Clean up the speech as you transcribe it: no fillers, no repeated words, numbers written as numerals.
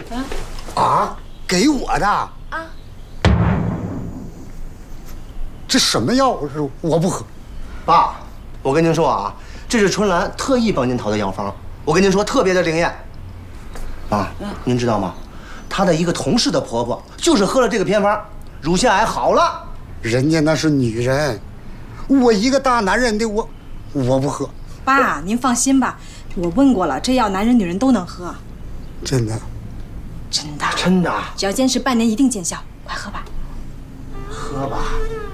啊，给我的啊？这什么药？我不喝。 爸，我跟您说啊，这是春兰特意帮您讨的药方，我跟您说特别的灵验。啊，您知道吗？她的一个同事的婆婆就是喝了这个偏方，乳腺癌好了。 人家那是女人，我一个大男人的我不喝。 爸，您放心吧，我问过了，这药男人女人都能喝。 真的？ 真的？ 真的？ 只要坚持半年，一定见效。快喝吧。 喝吧。